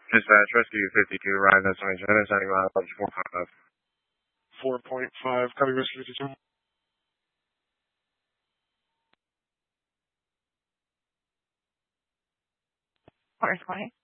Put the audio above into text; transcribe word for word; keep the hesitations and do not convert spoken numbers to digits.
Dispatch, Rescue fifty-two, ride destination, ascending mileage four point five. four point five, copy Rescue fifty-two. four twenty.